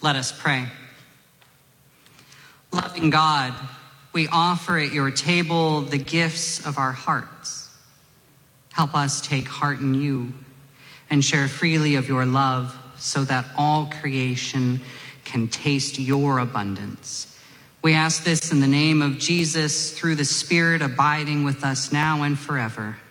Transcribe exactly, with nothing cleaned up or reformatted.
Let us pray. Loving God, we offer at your table the gifts of our hearts. Help us take heart in you and share freely of your love so that all creation can taste your abundance. We ask this in the name of Jesus, through the Spirit abiding with us now and forever.